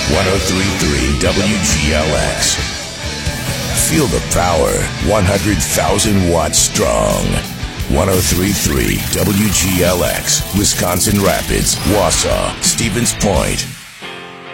103.3 WGLX. Feel the power, 100,000 watts strong. 103.3 WGLX, Wisconsin Rapids, Wausau, Stevens Point.